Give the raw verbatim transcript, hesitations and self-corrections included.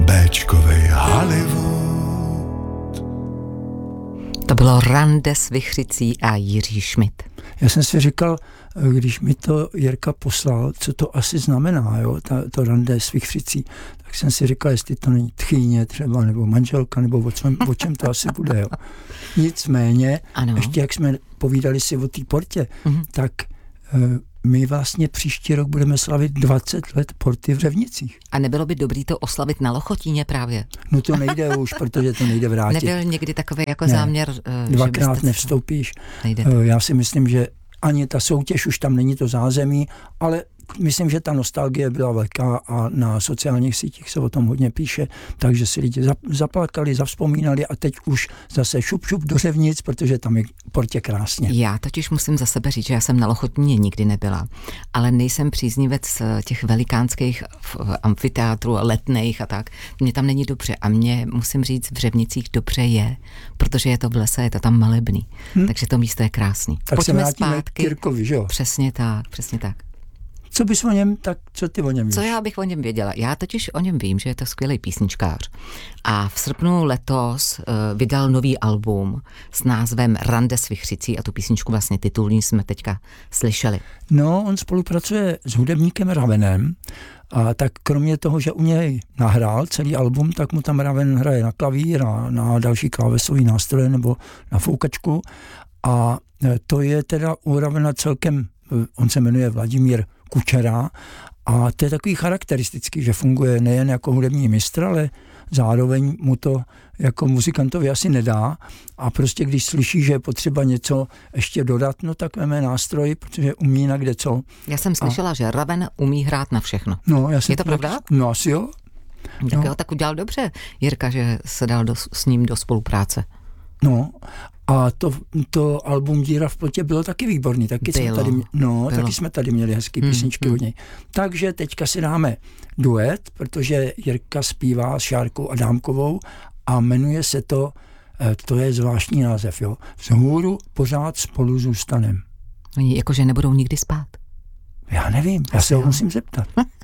Béčkovej Hollywood. To bylo Rande s Vichřicí a Jiří Šmit. Já jsem si říkal, když mi to Jirka poslal, co to asi znamená, jo, ta, to rande s Vichřicí, tak jsem si říkal, jestli to není tchýně třeba, nebo manželka, nebo o čem, o čem to asi bude. Jo. Nicméně, ano. Ještě jak jsme povídali si o té portě, mm-hmm. tak uh, my vlastně příští rok budeme slavit dvacet let porty v Řevnicích. A nebylo by dobrý to oslavit na Lochotíně právě? No to nejde už, protože to nejde vrátit. Nebyl někdy takový jako ne, záměr? Uh, dvakrát byste... nevstoupíš. Nejde uh, já si myslím, že ani ta soutěž už tam není to zázemí, ale myslím, že ta nostalgie byla velká a na sociálních sítích se o tom hodně píše, takže si lidi zaplakali, zavzpomínali a teď už zase šup šup do Řevnic, protože tam je portě krásně. Já totiž musím za sebe říct, že já jsem na Lochotníně nikdy nebyla, ale nejsem příznivec těch velikánských amfiteátrů, letných a tak. Mně tam není dobře a mně, musím říct, v Řevnicích dobře je, protože je to v lese, je to tam malebný, hmm. takže to místo je krásný. Tak Pojďme se vrátíme zpátky. K Jirkovi, že jo? Přesně tak, přesně tak. Co bys o něm, tak co ty o něm víš? Co já bych o něm věděla? Já totiž o něm vím, že je to skvělý písničkář. A v srpnu letos uh, vydal nový album s názvem Rande s Vichřicí a tu písničku vlastně titulní jsme teďka slyšeli. No, on spolupracuje s hudebníkem Ravenem a tak kromě toho, že u něj nahrál celý album, tak mu tam Raven hraje na klavír a na další klávesový nástroje nebo na foukačku a to je teda u Ravena celkem, on se jmenuje Vladimír Kučera a to je takový charakteristický, že funguje nejen jako hudební mistr, ale zároveň mu to jako muzikantovi asi nedá a prostě když slyší, že je potřeba něco ještě dodat, no tak veme nástroj, protože umí na kde co. Já jsem slyšela, a... že Raven umí hrát na všechno. No, já jsem je to pravda? No asi jo. Tak no. jo, tak udělal dobře Jirka, že se dal do, s ním do spolupráce. No, a to, to album Díra v plotě bylo taky výborný. Taky, jsme tady, no, taky jsme tady měli hezký hmm, písničky hmm. od něj. Takže teďka si dáme duet, protože Jirka zpívá s Šárkou Adámkovou a jmenuje se to, to je zvláštní název, jo. Vzhůru pořád spolu zůstanem. Oni jakože nebudou nikdy spát. Já nevím, já se ho musím zeptat.